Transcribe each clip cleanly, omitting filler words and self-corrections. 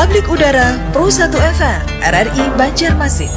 Tablik Udara Pro 1 FM RRI Banjarmasin.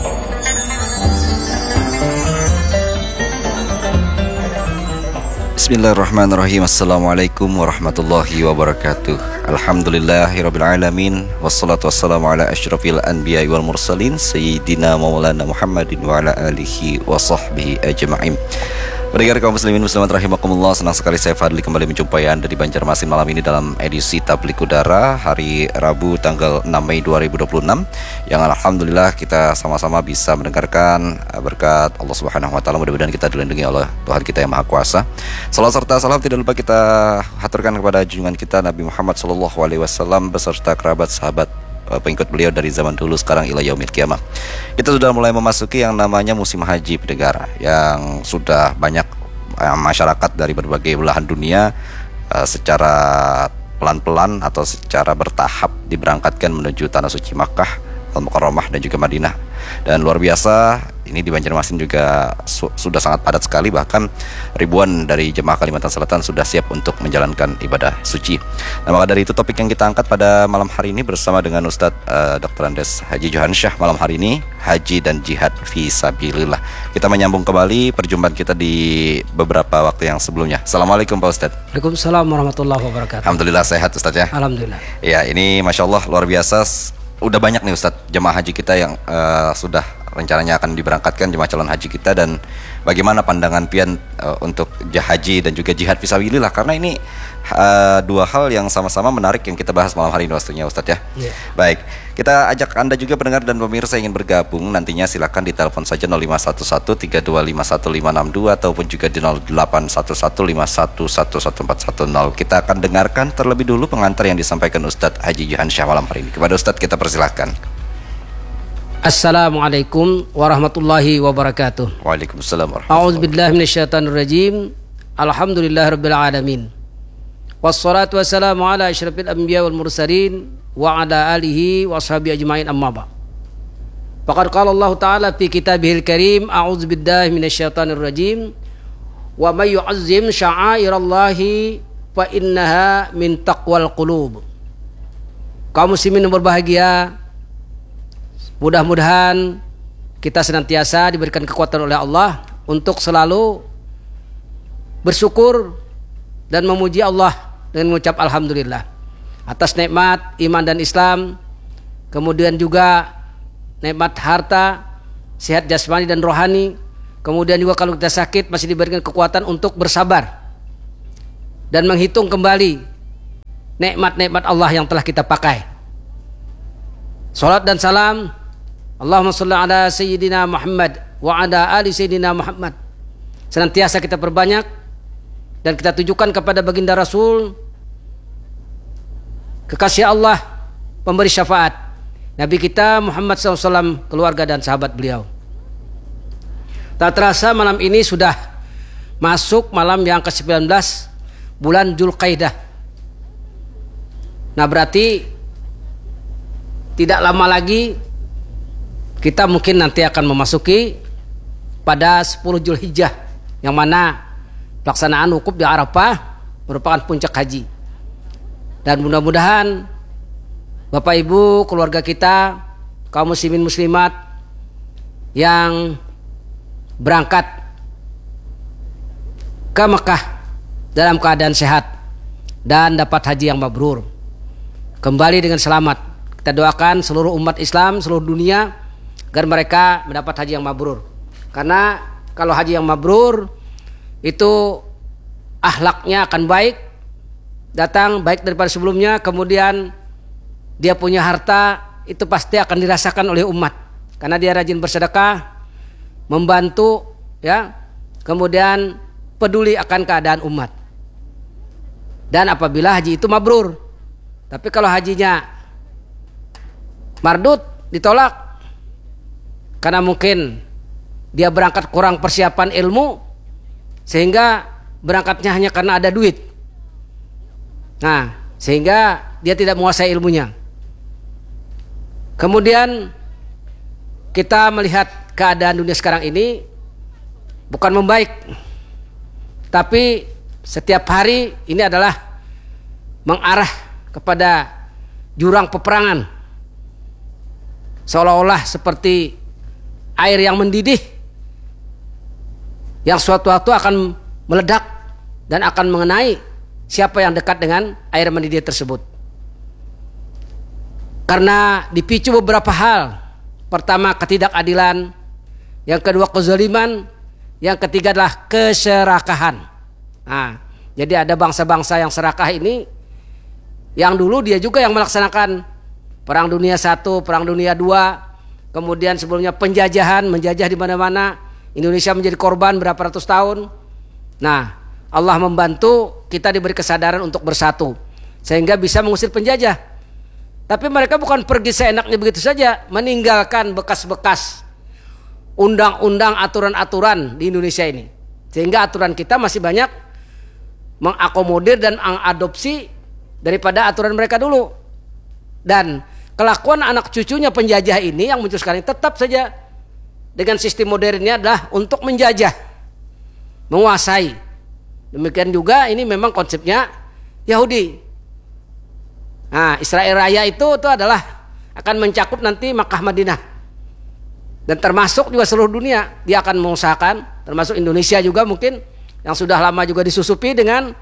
Bismillahirrahmanirrahim. Assalamualaikum warahmatullahi wabarakatuh. Alhamdulillahirrabbilalamin. Wassalatu wassalamu ala asyrafil anbiya wal mursalin Sayyidina maulana Muhammadin wa ala alihi wa sahbihi ajma'in. Pendengar kaum muslimin muslimat rahimakumullah, senang sekali saya Fadli kembali menjumpai Anda di Banjarmasin malam ini dalam edisi Tablik Udara hari Rabu tanggal 6 Mei 2026 yang alhamdulillah kita sama-sama bisa mendengarkan berkat Allah Subhanahu wa taala. Mudah-mudahan kita dilindungi oleh Tuhan kita yang Maha Kuasa. Salam serta salam tidak lupa kita haturkan kepada junjungan kita Nabi Muhammad SAW beserta kerabat sahabat pengikut beliau dari zaman dulu sekarang ila yaumil qiyamah. Kita sudah mulai memasuki yang namanya musim haji pendengar, yang sudah banyak masyarakat dari berbagai belahan dunia secara pelan-pelan atau secara bertahap diberangkatkan menuju tanah suci Makkah, Al-Mukarramah dan juga Madinah. Dan luar biasa, ini di Banjarmasin juga sudah sangat padat sekali, bahkan ribuan dari jemaah Kalimantan Selatan sudah siap untuk menjalankan ibadah suci. Nah, maka dari itu topik yang kita angkat pada malam hari ini bersama dengan Ustadz Dr. Andes Haji Johansyah malam hari ini, Haji dan Jihad Fisabilillah. Kita menyambung kembali perjumpaan kita di beberapa waktu yang sebelumnya. Assalamualaikum Pak Ustadz. Waalaikumsalam warahmatullahi wabarakatuh. Alhamdulillah sehat Ustadz ya. Alhamdulillah. Ya, ini Masya Allah luar biasa. Udah banyak nih Ustadz jemaah haji kita yang sudah rencananya akan diberangkatkan, jemaah calon haji kita, dan bagaimana pandangan pian untuk haji dan juga jihad fisabilillah, karena ini dua hal yang sama-sama menarik yang kita bahas malam hari ini waktunya Ustadz ya. Yeah. Baik, kita ajak Anda juga pendengar dan pemirsa yang ingin bergabung, nantinya silakan ditelepon saja 0511-3251-562 ataupun juga di 0811-511-14140. Kita akan dengarkan terlebih dulu pengantar yang disampaikan Ustadz Haji Johansyah malam hari ini. Kepada Ustadz kita persilahkan. Assalamualaikum warahmatullahi wabarakatuh. Waalaikumsalam warahmatullahi wabarakatuh. A'udzubillahi minasyaitonirrajim. Alhamdulillahirabbil alamin. Wassalatu wassalamu ala asyrafil anbiya wal mursalin wa ala alihi wa ashabihi ajmain, amma ba'. Faqad qala Allah Ta'ala fi kitabihil karim, a'udzubillahi minasyaitonirrajim. Wa may yu'azzim sya'airallahi fa innaha min taqwal qulub. Kaum muslimin yang berbahagia, mudah-mudahan kita senantiasa diberikan kekuatan oleh Allah untuk selalu bersyukur dan memuji Allah dengan mengucap alhamdulillah atas nikmat iman dan Islam, kemudian juga nikmat harta, sehat jasmani dan rohani, kemudian juga kalau kita sakit masih diberikan kekuatan untuk bersabar dan menghitung kembali nikmat-nikmat Allah yang telah kita pakai. Salat dan salam Allahumma sholli ala Sayyidina Muhammad wa ala ali Sayyidina Muhammad senantiasa kita perbanyak dan kita tujukan kepada baginda Rasul, kekasih Allah, pemberi syafaat, Nabi kita Muhammad SAW, keluarga dan sahabat beliau. Tak terasa malam ini sudah masuk malam yang ke-19 bulan Dzulqa'dah. Nah, berarti tidak lama lagi kita mungkin nanti akan memasuki pada 10 Dzulhijjah, yang mana pelaksanaan wukuf di Arafah merupakan puncak haji. Dan mudah-mudahan Bapak Ibu, keluarga kita, kaum muslimin muslimat yang berangkat ke Mekah dalam keadaan sehat dan dapat haji yang mabrur, kembali dengan selamat. Kita doakan seluruh umat Islam, seluruh dunia, agar mereka mendapat haji yang mabrur. Karena kalau haji yang mabrur itu akhlaknya akan baik, datang baik daripada sebelumnya, kemudian dia punya harta itu pasti akan dirasakan oleh umat karena dia rajin bersedekah, membantu ya, kemudian peduli akan keadaan umat. Dan apabila haji itu mabrur, tapi kalau hajinya mardut, ditolak karena mungkin dia berangkat kurang persiapan ilmu sehingga berangkatnya hanya karena ada duit, nah sehingga dia tidak menguasai ilmunya. Kemudian kita melihat keadaan dunia sekarang ini bukan membaik, tapi setiap hari ini adalah mengarah kepada jurang peperangan seolah-olah seperti air yang mendidih yang suatu waktu akan meledak dan akan mengenai siapa yang dekat dengan air mendidih tersebut. Karena dipicu beberapa hal. Pertama, ketidakadilan. Yang kedua, kezaliman. Yang ketiga adalah keserakahan. Nah, jadi ada bangsa-bangsa yang serakah ini, yang dulu dia juga yang melaksanakan Perang Dunia I, Perang Dunia II, kemudian sebelumnya penjajahan, menjajah di mana-mana. Indonesia menjadi korban berapa ratus tahun. Nah, Allah membantu kita diberi kesadaran untuk bersatu sehingga bisa mengusir penjajah. Tapi mereka bukan pergi seenaknya begitu saja, meninggalkan bekas-bekas undang-undang, aturan-aturan di Indonesia ini. Sehingga aturan kita masih banyak mengakomodir dan mengadopsi daripada aturan mereka dulu. Dan kelakuan anak cucunya penjajah ini yang muncul sekarang tetap saja dengan sistem modernnya adalah untuk menjajah, menguasai. Demikian juga ini memang konsepnya Yahudi. Nah, Israel Raya itu adalah akan mencakup nanti Makkah Madinah. Dan termasuk juga seluruh dunia. Dia akan mengusahakan, termasuk Indonesia juga mungkin, yang sudah lama juga disusupi dengan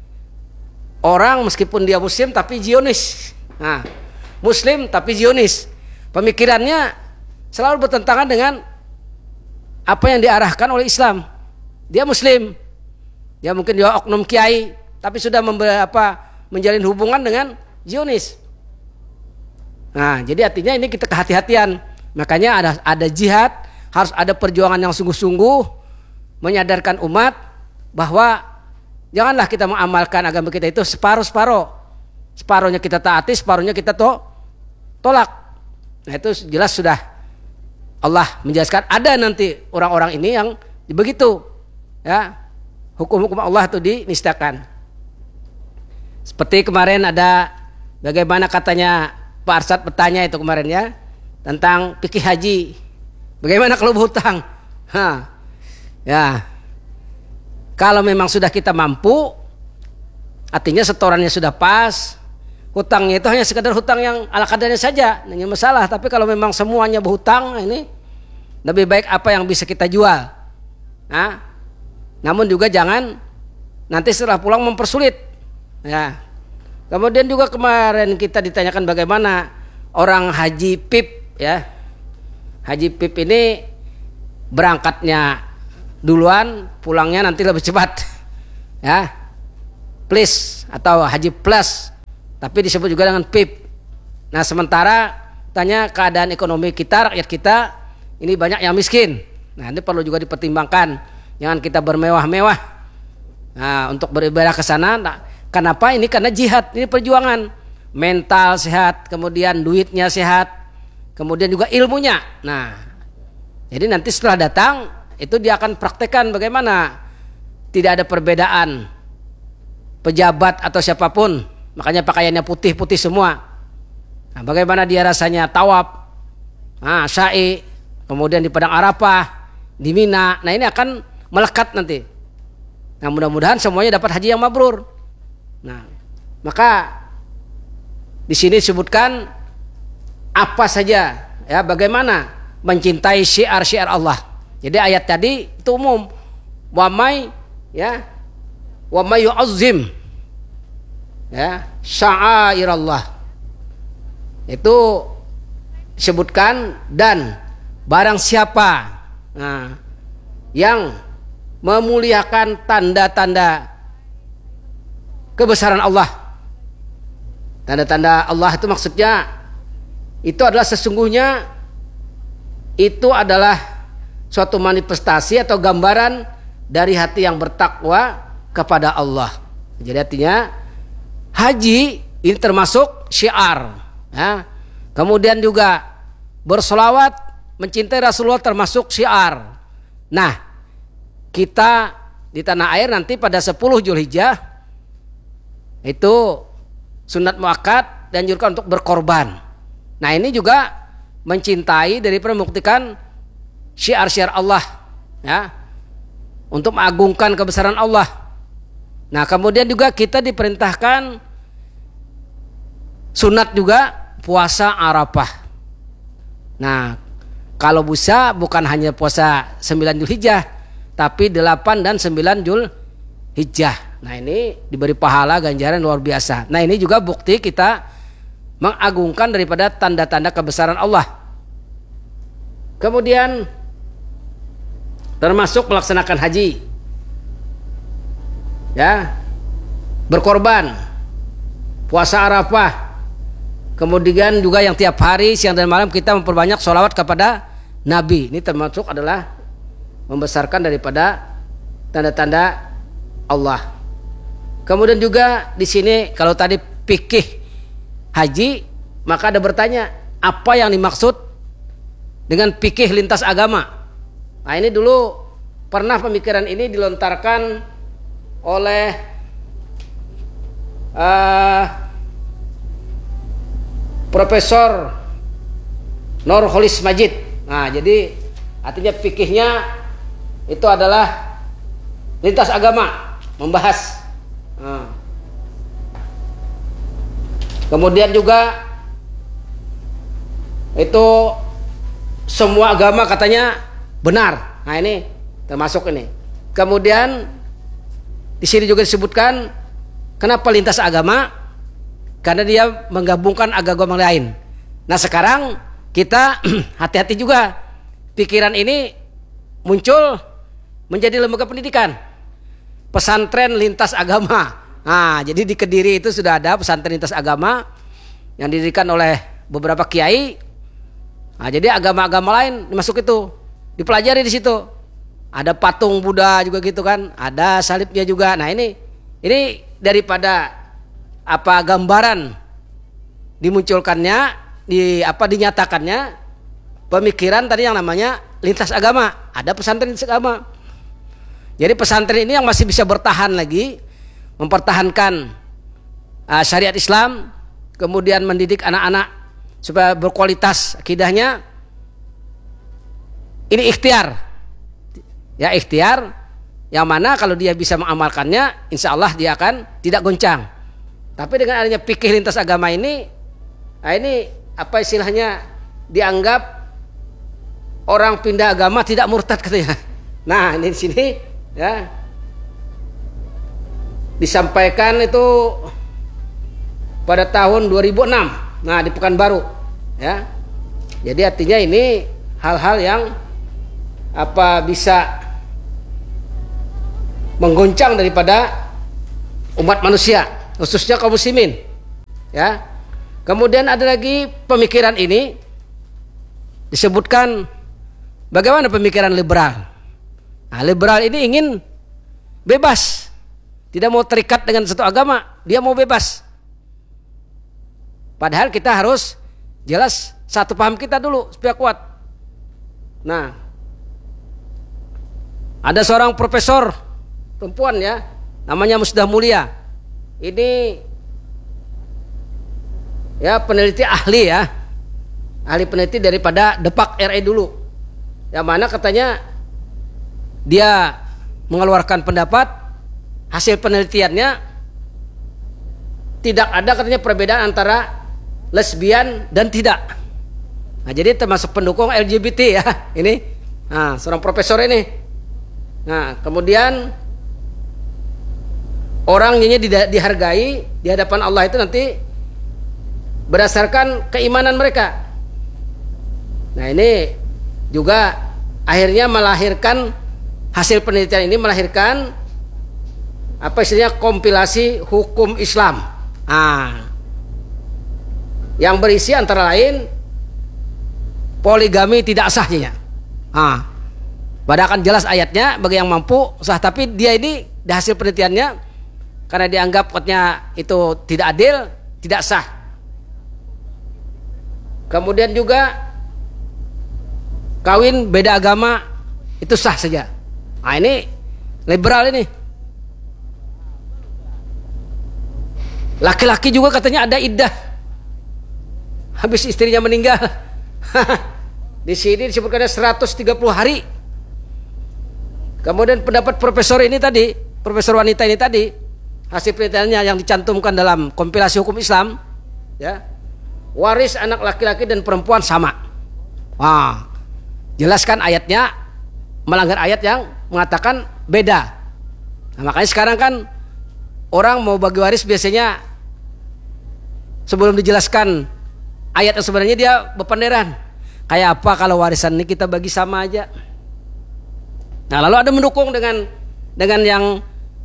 orang meskipun dia muslim tapi Zionis. Nah, muslim tapi Zionis. Pemikirannya selalu bertentangan dengan apa yang diarahkan oleh Islam. Dia muslim. Dia mungkin juga oknum kiai tapi sudah menjalin hubungan dengan Zionis. Nah, jadi artinya ini kita kehati-hatian. Makanya ada jihad, harus ada perjuangan yang sungguh-sungguh menyadarkan umat bahwa janganlah kita mengamalkan agama kita itu separuh-separuh. Separuhnya kita taati, separuhnya kita tolak. Nah, itu jelas sudah Allah menjelaskan ada nanti orang-orang ini yang begitu, ya. Hukum-hukum Allah itu dinistakan. Seperti kemarin ada bagaimana katanya Pak Arsyad bertanya itu kemarin ya, tentang fikih haji. Bagaimana kalau berhutang? Ya. Kalau memang sudah kita mampu, artinya setorannya sudah pas, hutangnya itu hanya sekedar hutang yang ala kadarnya saja, hanya masalah. Tapi kalau memang semuanya berhutang, ini lebih baik apa yang bisa kita jual. Nah, namun juga jangan nanti setelah pulang mempersulit. Ya. Kemudian juga kemarin kita ditanyakan bagaimana orang haji PIP, ya. Haji PIP ini berangkatnya duluan, pulangnya nanti lebih cepat. Ya. Plus atau haji plus, tapi disebut juga dengan PIP. Nah, sementara tanya keadaan ekonomi kita, rakyat kita ini banyak yang miskin. Nah, ini perlu juga dipertimbangkan. Jangan kita bermewah-mewah. Nah, untuk beribadah ke sana. Nah, kenapa? Ini karena jihad, ini perjuangan. Mental sehat, kemudian duitnya sehat, kemudian juga ilmunya. Nah, jadi nanti setelah datang itu dia akan praktekkan bagaimana tidak ada perbedaan pejabat atau siapapun. Makanya pakaiannya putih-putih semua. Nah, bagaimana dia rasanya tawaf, sa'i, kemudian di Padang Arafah, di Mina. Nah, ini akan melekat nanti. Nah, mudah-mudahan semuanya dapat haji yang mabrur. Nah, maka di sini disebutkan apa saja, ya, bagaimana mencintai syiar-syiar Allah. Jadi ayat tadi itu umum. Wa may yu'azzim, ya, sya'airallah. Itu disebutkan dan barang siapa yang memuliakan tanda-tanda kebesaran Allah. Tanda-tanda Allah itu maksudnya itu adalah sesungguhnya itu adalah suatu manifestasi atau gambaran dari hati yang bertakwa kepada Allah. Jadi artinya haji ini termasuk syiar, ya. Kemudian juga bersolawat, mencintai Rasulullah termasuk syiar. Nah, kita di tanah air nanti pada 10 Zulhijjah itu sunat muakkad dianjurkan untuk berkorban. Nah, ini juga mencintai dari membuktikan syiar-syiar Allah, ya, untuk mengagungkan kebesaran Allah. Nah, kemudian juga kita diperintahkan sunat juga puasa Arafah. Nah, kalau bisa bukan hanya puasa 9 Zulhijjah, tapi 8 dan 9 Zulhijjah. Nah, ini diberi pahala ganjaran luar biasa. Nah, ini juga bukti kita mengagungkan daripada tanda-tanda kebesaran Allah. Kemudian termasuk melaksanakan haji. Ya. Berkorban, puasa Arafah. Kemudian juga yang tiap hari siang dan malam kita memperbanyak sholawat kepada Nabi. Ini termasuk adalah membesarkan daripada tanda-tanda Allah. Kemudian juga di sini kalau tadi fikih haji, maka ada bertanya apa yang dimaksud dengan fikih lintas agama. Nah, ini dulu pernah pemikiran ini dilontarkan oleh Profesor Nurholis Majid. Nah, jadi artinya fikihnya itu adalah lintas agama, membahas. Nah. Kemudian juga itu semua agama katanya benar. Nah, ini termasuk ini. Kemudian di sini juga disebutkan kenapa lintas agama? Karena dia menggabungkan agama lain. Nah, sekarang kita hati-hati juga. Pikiran ini muncul menjadi lembaga pendidikan. Pesantren lintas agama. Nah, jadi di Kediri itu sudah ada pesantren lintas agama yang didirikan oleh beberapa kiai. Nah, jadi agama-agama lain masuk itu. Dipelajari di situ. Ada patung Buddha juga gitu kan. Ada salibnya juga. Nah, ini daripada gambaran dimunculkannya, dinyatakannya pemikiran tadi yang namanya lintas agama. Ada pesantren lintas agama. Jadi pesantren ini yang masih bisa bertahan lagi, mempertahankan syariat Islam, kemudian mendidik anak-anak supaya berkualitas akidahnya. Ini ikhtiar. Ya, ikhtiar yang mana kalau dia bisa mengamalkannya, insya Allah dia akan tidak goncang. Tapi dengan adanya fikih lintas agama ini, nah ini apa istilahnya, dianggap orang pindah agama tidak murtad katanya. Nah, ini di sini ya disampaikan itu pada tahun 2006. Nah, di Pekanbaru ya. Jadi artinya ini hal-hal yang bisa menggoncang daripada umat manusia, khususnya kaum muslimin ya. Kemudian ada lagi pemikiran ini disebutkan bagaimana pemikiran liberal. Nah, liberal ini ingin bebas, tidak mau terikat dengan satu agama, dia mau bebas. Padahal kita harus jelas satu paham kita dulu supaya kuat. Nah, ada seorang profesor perempuan ya, namanya Musdah Mulia. Ini ya peneliti ahli ya, ahli peneliti daripada Depak RI dulu, yang mana katanya dia mengeluarkan pendapat hasil penelitiannya tidak ada katanya perbedaan antara lesbian dan tidak. Nah, jadi termasuk pendukung LGBT ya ini. Nah, seorang profesor ini. Nah, kemudian orang yang dihargai di hadapan Allah itu nanti berdasarkan keimanan mereka. Nah, ini juga akhirnya melahirkan hasil penelitian ini, melahirkan apa istilahnya kompilasi hukum Islam. Nah, yang berisi antara lain poligami tidak sahnya. Nah, padahal kan jelas ayatnya bagi yang mampu sah, tapi dia ini di hasil penelitiannya karena dianggap katanya itu tidak adil, tidak sah. Kemudian juga kawin beda agama itu sah saja. Nah, ini liberal ini. Laki-laki juga katanya ada iddah habis istrinya meninggal. Di sini disebutkan ada 130 hari. Kemudian pendapat profesor ini tadi, profesor wanita ini tadi, hasil penelitiannya yang dicantumkan dalam kompilasi hukum Islam ya, waris anak laki-laki dan perempuan sama. Wah, jelaskan ayatnya, melanggar ayat yang mengatakan beda. Nah, makanya sekarang kan orang mau bagi waris biasanya sebelum dijelaskan ayat yang sebenarnya dia berpanderan. Kayak apa kalau warisan ini kita bagi sama aja. Nah, lalu ada mendukung dengan yang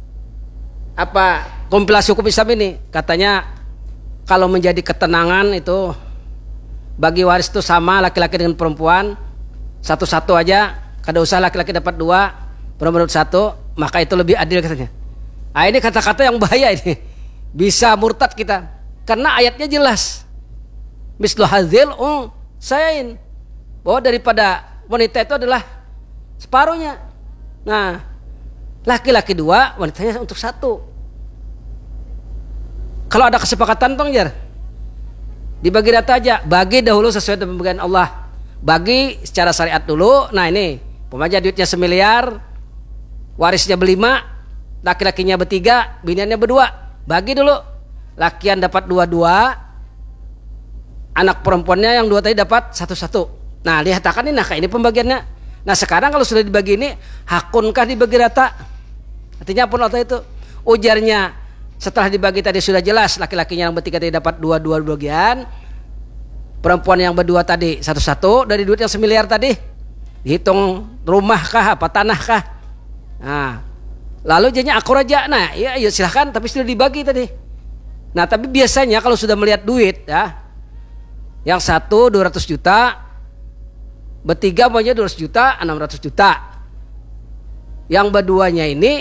kompilasi hukum Islam ini. Katanya kalau menjadi ketenangan itu bagi waris itu sama laki-laki dengan perempuan, satu-satu aja, kada usah laki-laki dapat 2, perempuan dapat 1, maka itu lebih adil katanya. Nah, ini kata-kata yang bahaya ini. Bisa murtad kita. Karena ayatnya jelas. Mislu hadzil sayain. Bahwa daripada wanita itu adalah separuhnya. Nah, laki-laki 2, wanitanya untuk 1. Kalau ada kesepakatan Bang Jar, dibagi rata aja, bagi dahulu sesuai dengan pembagian Allah. Bagi secara syariat dulu. Nah ini, pemaja duitnya 1 miliar, warisnya ber-5, laki-lakinya ber-3, biniannya ber-2. Bagi dulu. Lakian dapat 2-2, anak perempuannya yang 2 tadi dapat 1-1. Nah dikatakan ini, nah kayak ini pembagiannya. Nah sekarang kalau sudah dibagi ini, hakunkah dibagi rata? Artinya apa nota itu? Ujarnya setelah dibagi tadi sudah jelas, laki-lakinya yang ber-3 tadi dapat 2-2 bagian, perempuan yang ber-2 tadi 1-1 dari duit yang 1 miliar tadi. Dihitung rumah kah, apa tanah kah? Nah, lalu jadinya akur aja. Nah, ya silahkan, tapi sudah dibagi tadi. Nah, tapi biasanya kalau sudah melihat duit ya, yang 1 200 juta, ber-3 maunya 200 juta, 600 juta. Yang ber-2-nya ini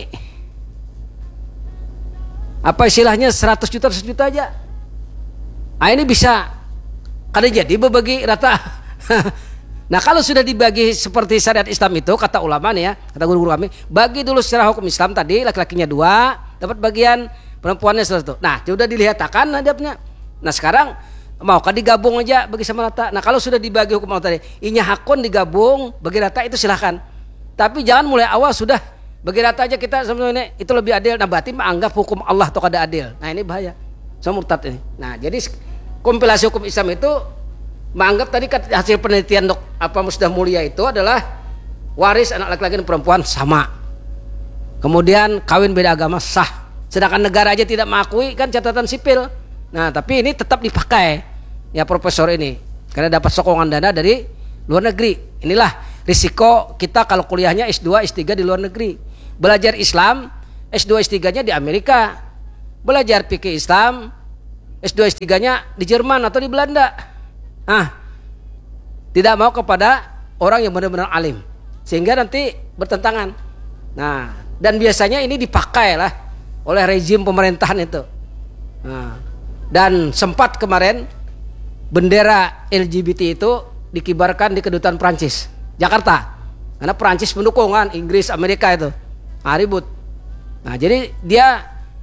apa istilahnya 100 juta 100 juta aja. Nah ini bisa kada jadi berbagi rata. Nah kalau sudah dibagi seperti syariat Islam itu, kata ulama nih ya, kata guru-guru kami, bagi dulu secara hukum Islam tadi, laki-lakinya 2, dapat bagian, perempuannya 1. Nah sudah dilihatkan hadapnya. Nah sekarang maukah digabung aja bagi sama rata. Nah kalau sudah dibagi hukum Allah tadi, inya hakun digabung bagi rata, itu silahkan. Tapi jangan mulai awal sudah bagi rata aja kita sebenarnya itu lebih adil. Nah berarti menganggap hukum Allah itu kada adil. Nah ini bahaya, sama murtad ini. Nah jadi kompilasi hukum Islam itu menganggap tadi hasil penelitian Musdah Mulia itu adalah waris anak laki-laki dan perempuan sama. Kemudian kawin beda agama sah. Sedangkan negara aja tidak mengakui, kan catatan sipil. Nah tapi ini tetap dipakai ya profesor ini karena dapat sokongan dana dari luar negeri. Inilah risiko kita kalau kuliahnya S2, S3 di luar negeri. Belajar Islam, S2, S3-nya di Amerika. Belajar fikih Islam, S2, S3-nya di Jerman atau di Belanda. Nah, tidak mau kepada orang yang benar-benar alim. Sehingga nanti bertentangan. Nah, dan biasanya ini dipakai lah oleh rezim pemerintahan itu. Nah, dan sempat kemarin bendera LGBT itu dikibarkan di kedutaan Prancis, Jakarta. Karena Prancis mendukung kan, Inggris, Amerika itu. Nah, ribut. Nah, jadi dia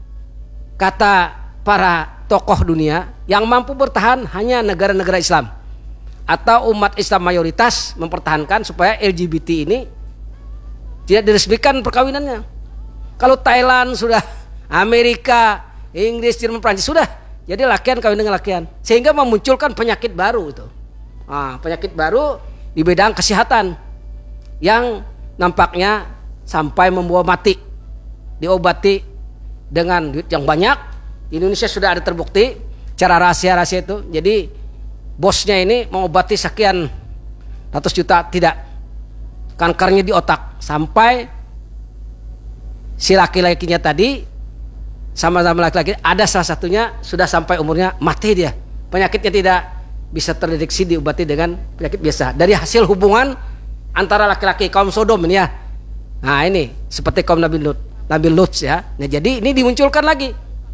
kata para tokoh dunia yang mampu bertahan hanya negara-negara Islam atau umat Islam mayoritas mempertahankan supaya LGBT ini tidak diresmikan perkawinannya. Kalau Thailand sudah, Amerika, Inggris, Jerman, Prancis sudah, jadi lakian kawin dengan lakian, sehingga memunculkan penyakit baru itu. Nah, penyakit baru di bidang kesehatan yang nampaknya sampai membawa mati, diobati dengan duit yang banyak. Di Indonesia sudah ada terbukti cara rahasia-rahasia itu. Jadi bosnya ini mengobati sekian ratus juta, tidak, kankernya di otak, sampai si laki-lakinya tadi sama-sama laki-laki, ada salah satunya sudah sampai umurnya mati dia. Penyakitnya tidak bisa terdeteksi, diobati dengan penyakit biasa dari hasil hubungan antara laki-laki kaum Sodom ini ya. Nah ini seperti kaum Nabi Lut ya. Nah jadi ini dimunculkan lagi.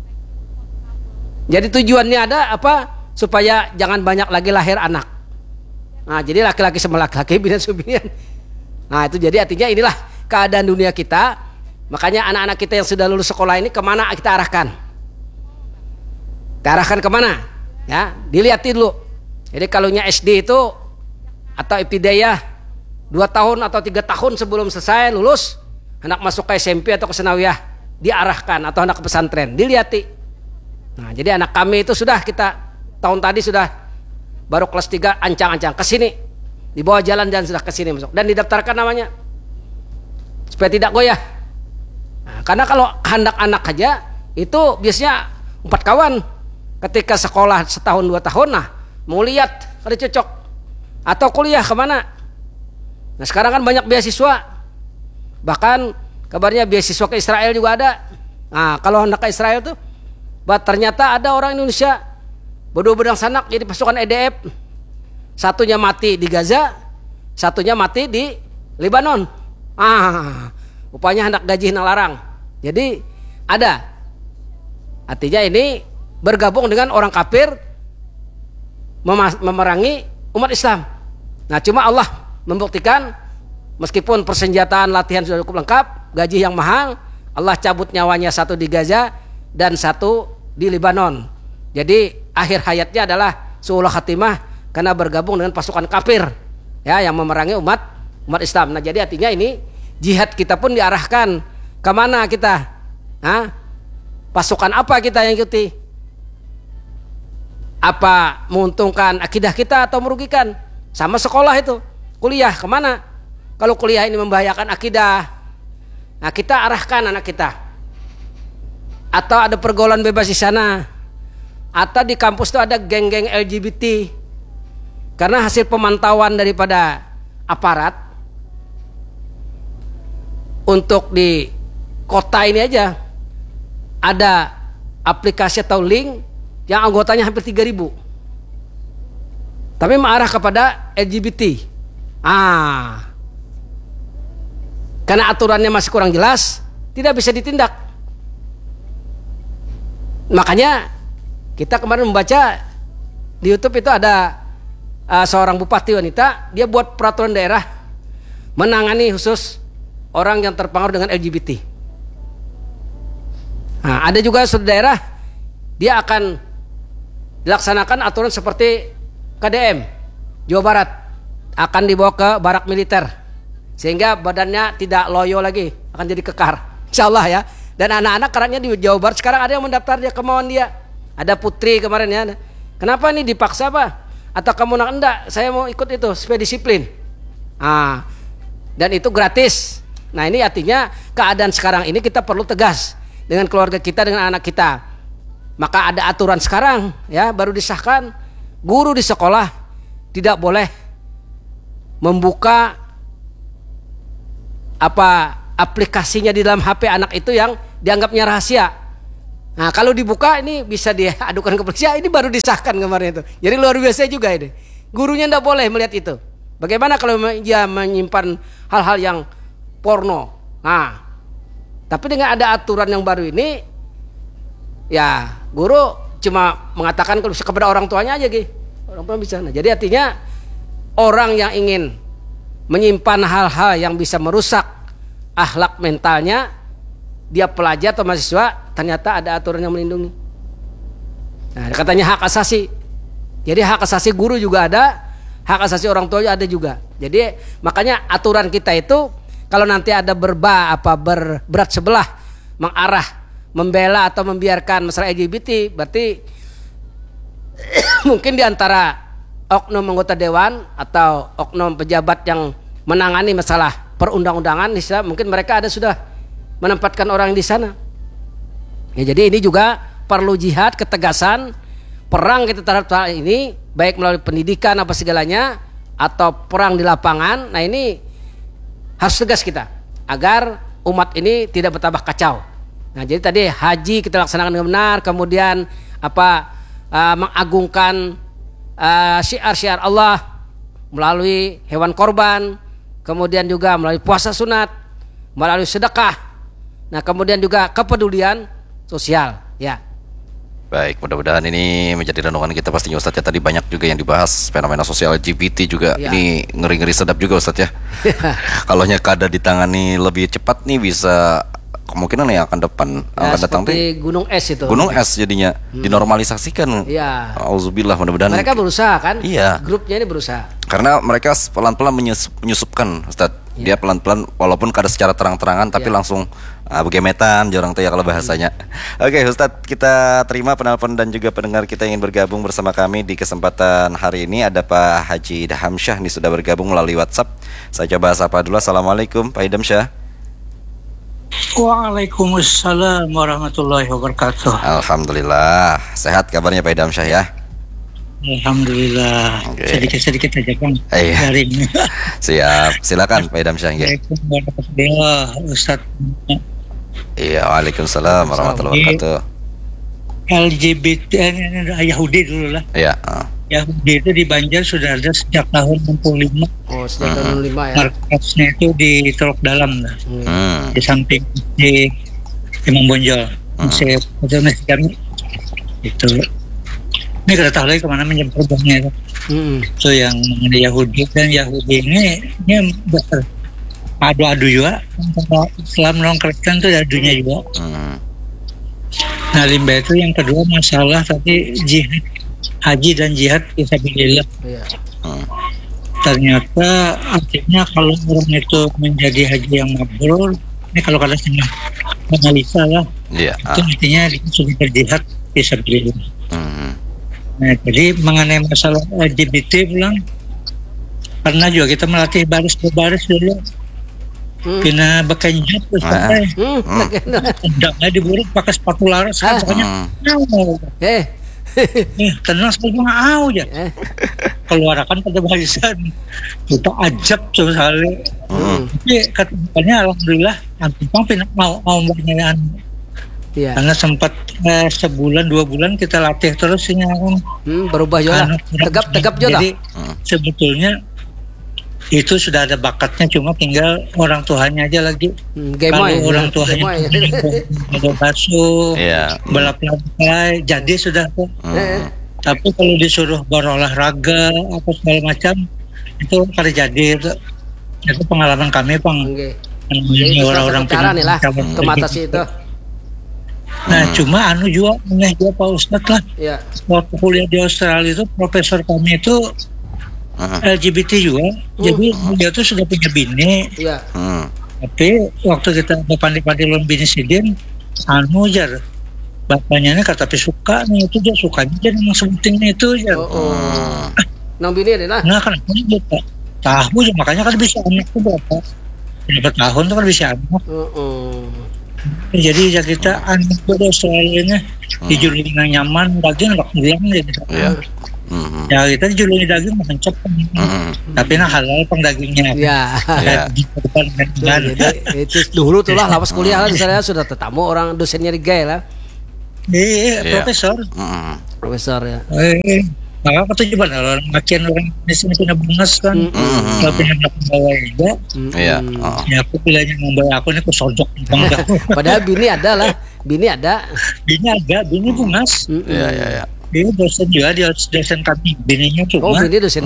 Jadi tujuannya ada apa? Supaya jangan banyak lagi lahir anak. Nah jadi laki-laki sama laki-laki, binian subinian. Nah itu jadi artinya inilah keadaan dunia kita. Makanya anak-anak kita yang sudah lulus sekolah ini kemana kita arahkan? Kita arahkan kemana? Ya dilihatin dulu. Jadi kalaunya SD itu atau ibtidaiyah 2 tahun atau 3 tahun sebelum selesai lulus, anak masuk ke SMP atau ke Sanawiyah diarahkan, atau anak ke pesantren dilihati. Nah jadi anak kami itu sudah kita tahun tadi sudah baru kelas 3 ancang-ancang ke sini. di bawah jalan dan sudah ke sini masuk dan didaftarkan namanya supaya tidak goyah. Nah, karena kalau kehendak anak aja itu biasanya 4 kawan ketika sekolah setahun 2 tahun, nah mau lihat kalau cocok atau kuliah kemana. Nah sekarang kan banyak beasiswa, bahkan kabarnya beasiswa ke Israel juga ada. Nah kalau hendak ke Israel tuh, ternyata ada orang Indonesia bedang sanak jadi pasukan EDF. Satunya mati di Gaza, satunya mati di Lebanon. Rupanya hendak gaji hendak larang. Jadi ada. Artinya ini bergabung dengan orang kafir memerangi umat Islam. Nah cuma Allah membuktikan meskipun persenjataan latihan sudah cukup lengkap, gaji yang mahal, Allah cabut nyawanya satu di Gaza dan satu di Lebanon. Jadi akhir hayatnya adalah su'ul khatimah karena bergabung dengan pasukan kafir ya yang memerangi umat Islam. Nah jadi artinya ini jihad kita pun diarahkan kemana kita? Pasukan apa kita yang ikuti? Apa menguntungkan akidah kita atau merugikan? Sama sekolah itu, kuliah kemana? Kalau kuliah ini membahayakan akidah, nah kita arahkan anak kita. Atau ada pergaulan bebas di sana, atau di kampus itu ada geng-geng LGBT. Karena hasil pemantauan daripada aparat untuk di kota ini aja ada aplikasi atau link yang anggotanya hampir 3.000. Tapi mengarah kepada LGBT. Karena aturannya masih kurang jelas, tidak bisa ditindak. Makanya kita kemarin membaca di YouTube itu ada seorang bupati wanita, dia buat peraturan daerah menangani khusus orang yang terpengaruh dengan LGBT. Nah, ada juga suatu daerah dia akan dilaksanakan aturan seperti KDM Jawa Barat, akan dibawa ke barak militer sehingga badannya tidak loyo lagi, akan jadi kekar insyaallah ya. Dan anak-anak karaknya di Jawa Barat sekarang ada yang mendaftar dia kemauan dia. Ada putri kemarin ya, kenapa ini dipaksa apa? Atau kamu nak enggak, saya mau ikut itu supaya disiplin. Dan itu gratis. Nah ini artinya keadaan sekarang ini kita perlu tegas dengan keluarga kita, dengan anak kita. Maka ada aturan sekarang ya, baru disahkan, guru di sekolah tidak boleh membuka aplikasinya di dalam HP anak itu yang dianggapnya rahasia. Nah kalau dibuka ini bisa diadukan ke polisi. Ini baru disahkan kemarin itu. Jadi luar biasa juga ini. Gurunya tidak boleh melihat itu. Bagaimana kalau dia menyimpan hal-hal yang porno? Nah, tapi dengan ada aturan yang baru ini, ya guru cuma mengatakan kalau bisa kepada orang tuanya aja gitu. Orang tua bisa. Nah, jadi artinya orang yang ingin menyimpan hal-hal yang bisa merusak akhlak mentalnya, dia pelajar atau mahasiswa, ternyata ada aturan yang melindungi. Nah, katanya hak asasi. Jadi hak asasi guru juga ada, hak asasi orang tua ada juga. Jadi makanya aturan kita itu kalau nanti ada berat sebelah mengarah membela atau membiarkan masalah LGBT, berarti mungkin di antara oknum anggota dewan atau oknum pejabat yang menangani masalah perundang-undangan, mungkin mereka ada sudah menempatkan orang di sana. Ya, jadi ini juga perlu jihad, ketegasan, perang kita terhadap hal ini, baik melalui pendidikan apa segalanya atau perang di lapangan. Nah ini harus tegas kita agar umat ini tidak bertambah kacau. Nah jadi tadi haji kita laksanakan dengan benar, kemudian mengagungkan syiar-syiar Allah melalui hewan korban, kemudian juga melalui puasa sunat, melalui sedekah. Nah kemudian juga kepedulian sosial ya. Baik, mudah-mudahan ini menjadi renungan kita pastinya Ustadz ya. Tadi banyak juga yang dibahas fenomena sosial LGBT juga ya. Ini ngeri-ngeri sedap juga Ustadz ya. Kalau kada ditangani lebih cepat nih bisa kemungkinan yang akan datang seperti gunung es itu. Gunung es jadinya dinormalisasikan. Iya. Auzubillah, mudah-mudahan mereka berusaha kan? Iya. Grupnya ini berusaha. Karena mereka pelan-pelan menyusupkan Ustadz Dia pelan-pelan walaupun kada secara terang-terangan tapi langsung begemetan jorang teh ya kalau bahasanya. Oke, Ustadz, kita terima penelpon dan juga pendengar kita yang ingin bergabung bersama kami di kesempatan hari ini. Ada Pak Haji Idham Syah nih sudah bergabung melalui WhatsApp. Saya coba sapa dulu. Assalamualaikum Pak Idham Syah. Waalaikumsalam warahmatullahi wabarakatuh. Alhamdulillah. Sehat kabarnya Pak Idham Syah ya? Alhamdulillah. Sedikit-sedikit aja Bang. Iya. Siap. Silakan Pak Idham Syah. Waalaikumsalam Ustaz. Iya, waalaikumsalam warahmatullahi wabarakatuh. LGBT Yahudi dulu lah. Iya. Yahudi itu di Banjar sudah ada sejak tahun 65. Oh, sejak tahun 65 ya. Markasnya itu di Teluk Dalam lah. Di samping di Imam Bonjol. Masih kami itu. Ini kita tahu lagi kemana menjemputnya itu. So yang Yahudi dan Yahudi ini adu-adu juga. Islam non Kristen itu adunya juga. Nah, limbah itu yang kedua masalah tadi jihad, haji dan jihad fisabilillah. Ternyata artinya kalau orang itu menjadi haji yang mabrur, ini kalau kata saya analisa lah, itu artinya dia sudah berjihad fisabilillah. Nah, jadi mengenai masalah LGBT bilang, karena juga kita melatih baris berbaris dulu. Kena bekenjut terus pakai hendaknya diburu pakai sepatu laras kan pokoknya tenang saja mau aja keluarkan pada barisan kita ajab sekali tapi katanya alhamdulillah Antipang mau pertanyaan karena sempat sebulan 2 bulan kita latih terus ini berubah juga tegap juga jadi sebetulnya itu sudah ada bakatnya, cuma tinggal orang tuanya aja lagi. Kalau orang tuanya ada basuh, balap lantai, jadi sudah tuh. Tapi kalau disuruh berolahraga apa segala macam, itu pada jadi itu pengalaman kami Bang. Ini orang-orang pindah mengatasi itu. Nah, cuma juga aneh juga Pak Ustadz lah. Waktu kuliah di Australia itu profesor kami itu LGBT juga, jadi dia tuh sudah punya bini. Tapi waktu kita pandi-pandi lawan bini sidin, jar bapaknya ini kata tapi suka nih itu dia sukanya dia memang sebutinnya itu ya. Nang bini adalah. Nah kan dia tahu ya makanya kan bisa anak tuh berapa tahun tuh kan bisa anak. Jadi ya kita anak tuh Australianya dijulukin yang nyaman, daging nggak bilang gitu. Ya kita dijuluki daging makan cepet, tapi halal pang dagingnya. Jadi itu dulu tuh lah lapas kuliah lah saya sudah tetamu orang dosennya di Gay lah. Profesor. Profesor ya. Maka kata coba orang makin orang di sini punya bonus kan, kalau punya bawa juga. Ya aku pilihnya membawa aku ini aku sojok. Padahal bini ada lah, bini ada. Bini bonus. Dia dosen juga, dia dosen kami, bininya cuma. Oh, bini dosen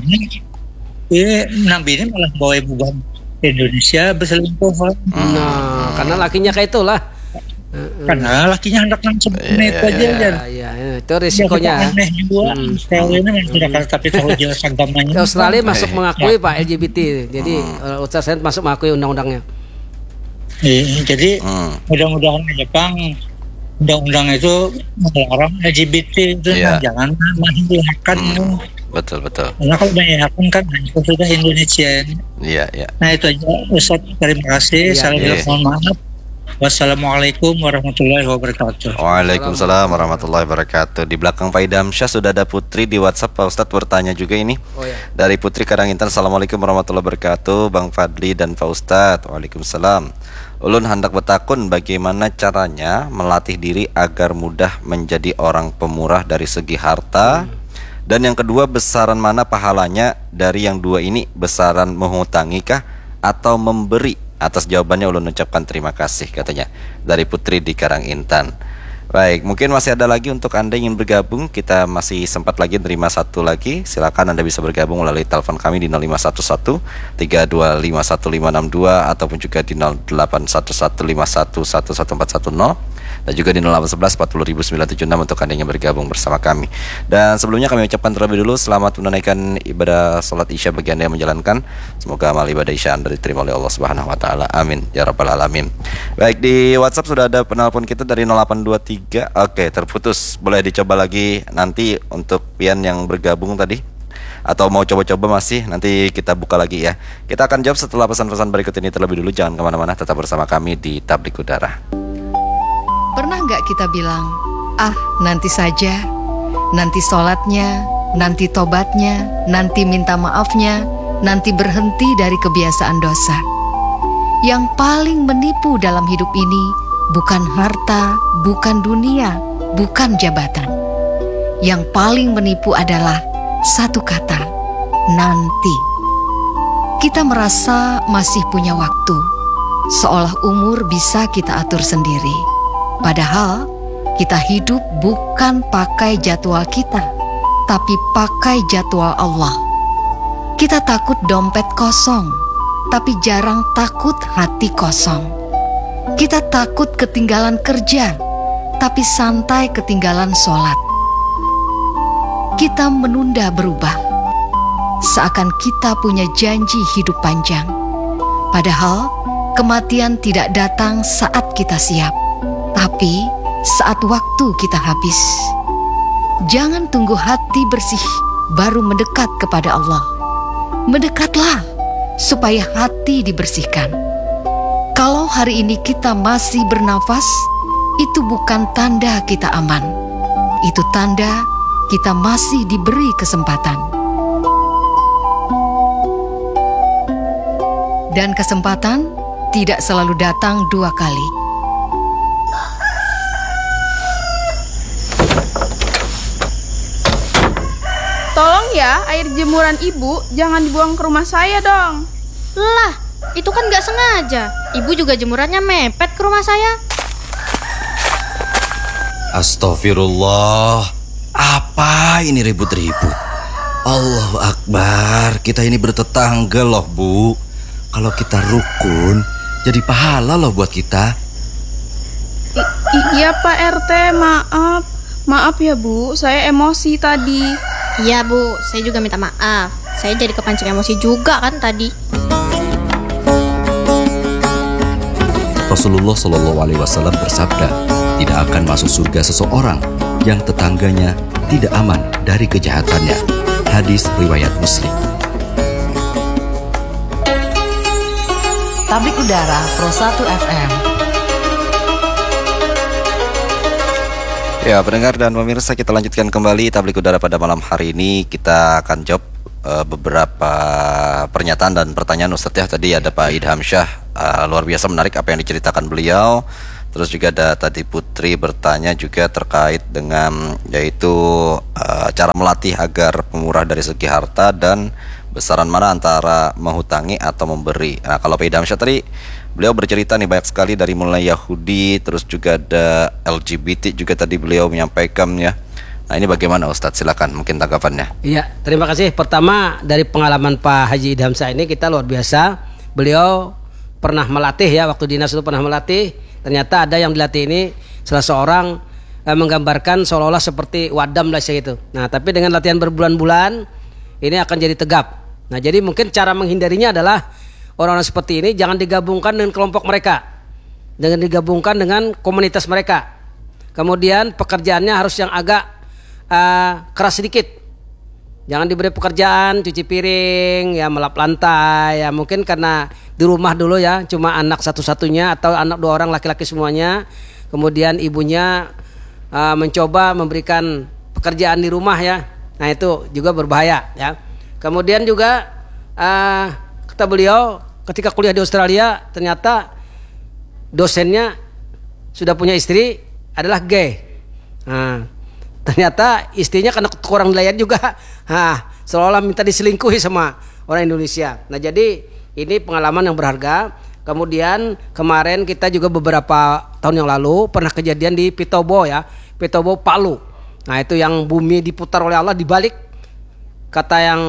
bini malah bawa ibu bang Indonesia berselingkuh. Nah, karena lakinya kayak itulah. Karena lakinya hendak langsung itu aja kan. Itu risikonya. Aneh juga. Australia ini memang tidak tapi tahu jelas agamanya. Australia masuk mengakui Pak LGBT, jadi Australia masuk mengakui undang-undangnya. Jadi mudah-mudahan Jepang undang-undang itu melarang LGBT itu jangan menghilangkan. Betul. Karena kalau menghilangkan kan itu sudah Indonesia. Nah itu aja Ustaz, terima kasih. Mohon maaf. Wassalamualaikum warahmatullahi wabarakatuh. Waalaikumsalam warahmatullahi wabarakatuh. Di belakang Pak Idham Syah sudah ada Putri di WhatsApp. Pak Ustadz bertanya juga ini. Dari Putri Karangintan. Assalamualaikum warahmatullahi wabarakatuh. Bang Fadli dan Pak Ustadz. Waalaikumsalam. Ulun hendak bertakun bagaimana caranya melatih diri agar mudah menjadi orang pemurah dari segi harta. Dan yang kedua, besaran mana pahalanya dari yang dua ini? Besaran menghutangi kah atau memberi? Atas jawabannya ulun ucapkan terima kasih katanya. Dari Putri di Karangintan. Baik, mungkin masih ada lagi untuk Anda yang ingin bergabung. Kita masih sempat lagi nerima satu lagi. Silakan Anda bisa bergabung melalui telepon kami di 0511 32515562 ataupun juga di 081151111410. dan juga di 0811 40.976 untuk Anda yang bergabung bersama kami. Dan sebelumnya kami ucapkan terlebih dulu selamat menunaikan ibadah salat Isya bagi Anda yang menjalankan. Semoga amal ibadah Isya Anda diterima oleh Allah Subhanahu wa taala. Amin ya rabbal alamin. Baik, di WhatsApp sudah ada penelpon kita dari 0823. Oke, terputus. Boleh dicoba lagi nanti untuk pian yang bergabung tadi, atau mau coba-coba masih, nanti kita buka lagi ya. Kita akan jawab setelah pesan-pesan berikut ini terlebih dulu. Jangan kemana-mana, tetap bersama kami di Tablik Udara. Pernah nggak kita bilang, nanti saja, nanti sholatnya, nanti tobatnya, nanti minta maafnya, nanti berhenti dari kebiasaan dosa. Yang paling menipu dalam hidup ini bukan harta, bukan dunia, bukan jabatan. Yang paling menipu adalah satu kata, nanti. Kita merasa masih punya waktu, seolah umur bisa kita atur sendiri. Padahal kita hidup bukan pakai jadwal kita, tapi pakai jadwal Allah. Kita takut dompet kosong, tapi jarang takut hati kosong. Kita takut ketinggalan kerja, tapi santai ketinggalan sholat. Kita menunda berubah, seakan kita punya janji hidup panjang. Padahal kematian tidak datang saat kita siap, tapi saat waktu kita habis. Jangan tunggu hati bersih baru mendekat kepada Allah. Mendekatlah supaya hati dibersihkan. Kalau hari ini kita masih bernafas, itu bukan tanda kita aman. Itu tanda kita masih diberi kesempatan. Dan kesempatan tidak selalu datang dua kali. Tolong ya, air jemuran ibu jangan dibuang ke rumah saya dong. Lah, itu kan gak sengaja. Ibu juga jemurannya mepet ke rumah saya. Astagfirullah, apa ini ribut-ribut? Allahu Akbar, kita ini bertetangga loh Bu. Kalau kita rukun, jadi pahala loh buat kita. Iya Pak RT, maaf. Maaf ya Bu, saya emosi tadi. Iya Bu, saya juga minta maaf. Saya jadi kepancing emosi juga kan tadi. Rasulullah SAW bersabda, tidak akan masuk surga seseorang yang tetangganya tidak aman dari kejahatannya. Hadis riwayat Muslim. Tablik Udara Pro 1 FM. Ya, pendengar dan pemirsa, kita lanjutkan kembali Tablik Udara pada malam hari ini. Kita akan jawab beberapa pernyataan dan pertanyaan Ustadz ya. Tadi ada Pak Idham Syah, luar biasa menarik apa yang diceritakan beliau. Terus juga ada tadi Putri bertanya juga terkait dengan yaitu cara melatih agar pemurah dari segi harta dan besaran mana antara menghutangi atau memberi. Nah, kalau Pak Idham Syah tadi beliau bercerita nih banyak sekali dari mulai Yahudi, terus juga ada LGBT juga tadi beliau menyampaikan ya. Nah, ini bagaimana Ustadz? Silakan mungkin tanggapannya. Iya, terima kasih. Pertama dari pengalaman Pak Haji Idham Syah ini kita luar biasa. Beliau pernah melatih ya, waktu dinas itu pernah melatih. Ternyata ada yang dilatih ini salah seorang menggambarkan seolah-olah seperti wadam lah gitu. Nah, tapi dengan latihan berbulan-bulan ini akan jadi tegap. Nah, jadi mungkin cara menghindarinya adalah orang-orang seperti ini jangan digabungkan dengan kelompok mereka, jangan digabungkan dengan komunitas mereka. Kemudian pekerjaannya harus yang agak keras sedikit. Jangan diberi pekerjaan cuci piring, ya melap lantai, ya mungkin karena di rumah dulu ya cuma anak satu-satunya atau anak dua orang laki-laki semuanya. Kemudian ibunya mencoba memberikan pekerjaan di rumah ya. Nah, itu juga berbahaya ya. Kemudian juga kata beliau ketika kuliah di Australia ternyata dosennya sudah punya istri adalah gay. Nah, ternyata istrinya karena kurang nelayan juga, seolah-olah minta diselingkuhi sama orang Indonesia. Nah, jadi ini pengalaman yang berharga. Kemudian kemarin kita juga beberapa tahun yang lalu pernah kejadian di Pitobo ya, Pitobo Palu. Nah, itu yang bumi diputar oleh Allah dibalik. Kata yang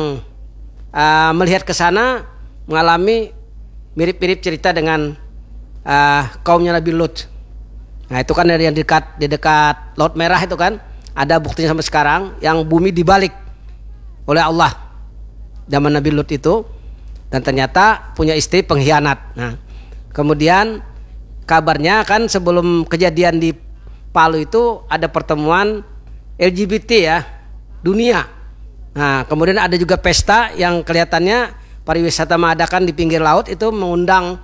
melihat ke sana mengalami mirip-mirip cerita dengan kaumnya Nabi Lut. Nah itu kan dari yang di dekat Laut Merah itu kan ada buktinya sampai sekarang yang bumi dibalik oleh Allah zaman Nabi Lut itu, dan ternyata punya istri pengkhianat. Nah kemudian kabarnya kan sebelum kejadian di Palu itu ada pertemuan LGBT ya dunia. Nah kemudian ada juga pesta yang kelihatannya pariwisata mengadakan di pinggir laut itu mengundang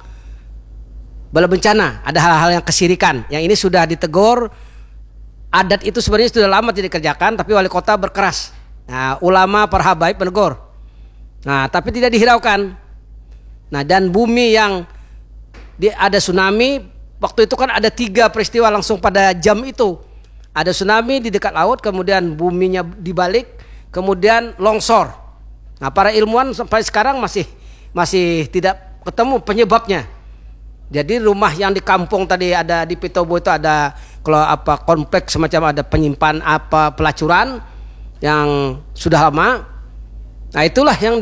bala bencana, ada hal-hal yang kesirikan. Yang ini sudah ditegur. Adat itu sebenarnya sudah lama tidak dikerjakan, tapi wali kota berkeras. Nah, ulama para habaib menegur. Nah, tapi tidak dihiraukan. Nah, dan bumi yang ada tsunami, waktu itu kan ada 3 peristiwa langsung pada jam itu. Ada tsunami di dekat laut, kemudian buminya dibalik, kemudian longsor. Nah, para ilmuwan sampai sekarang masih tidak ketemu penyebabnya. Jadi rumah yang di kampung tadi ada di Pitobo itu ada kompleks semacam ada penyimpan pelacuran yang sudah lama. Nah, itulah yang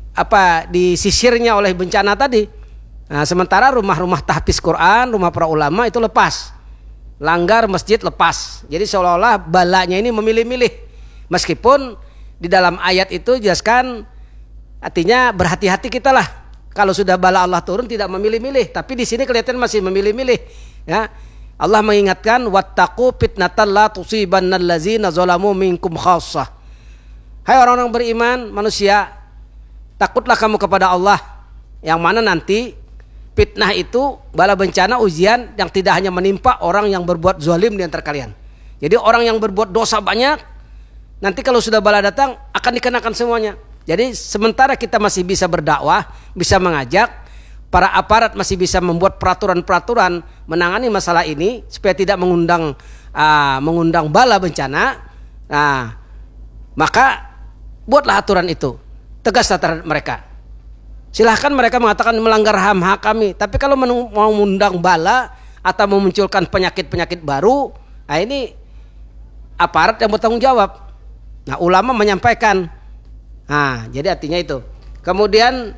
disisirnya oleh bencana tadi. Nah, sementara rumah-rumah tahfiz Quran, rumah para ulama itu lepas. Langgar masjid lepas. Jadi seolah-olah balanya ini memilih-milih. Meskipun di dalam ayat itu jelaskan artinya berhati-hati kita lah. Kalau sudah bala Allah turun tidak memilih-milih, tapi di sini kelihatan masih memilih-milih. Ya, Allah mengingatkan wattaqu fitnatan la tusibannal ladzina zalamu minkum khassah. Hai orang-orang beriman, manusia, takutlah kamu kepada Allah, yang mana nanti fitnah itu bala bencana ujian yang tidak hanya menimpa orang yang berbuat zalim di antara kalian. Jadi orang yang berbuat dosa banyak, nanti kalau sudah bala datang akan dikenakan semuanya. Jadi sementara kita masih bisa berdakwah, bisa mengajak, para aparat masih bisa membuat peraturan-peraturan menangani masalah ini supaya tidak mengundang bala bencana. Nah, maka buatlah aturan itu, tegaslah terhadap mereka. Silahkan mereka mengatakan melanggar hak kami, tapi kalau mau mengundang bala atau memunculkan penyakit-penyakit baru, nah ini aparat yang bertanggung jawab. Nah, ulama menyampaikan. Nah, jadi artinya itu. Kemudian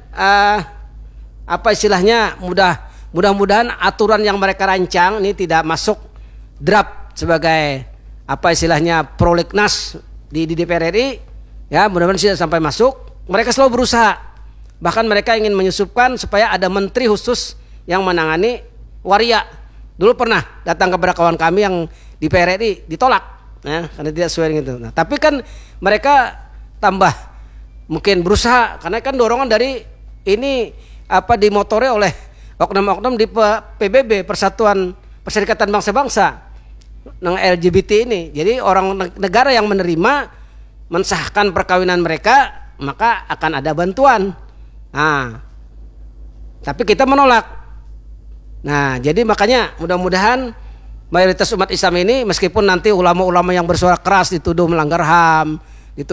istilahnya mudah-mudahan aturan yang mereka rancang ini tidak masuk draft sebagai istilahnya prolegnas di DPR RI. Ya, mudah-mudahan tidak sampai masuk. Mereka selalu berusaha. Bahkan mereka ingin menyusupkan supaya ada menteri khusus yang menangani waria. Dulu pernah datang kepada kawan kami yang di PRRI ditolak, ya, karena tidak sesuai dengan itu. Nah, tapi kan mereka tambah mungkin berusaha karena kan dorongan dari ini dimotori oleh oknum-oknum di PBB, Persatuan Perserikatan Bangsa-Bangsa yang LGBT ini. Jadi orang negara yang menerima mensahkan perkawinan mereka maka akan ada bantuan. Nah, tapi kita menolak. Nah, jadi makanya mudah-mudahan mayoritas umat Islam ini meskipun nanti ulama-ulama yang bersuara keras dituduh melanggar HAM,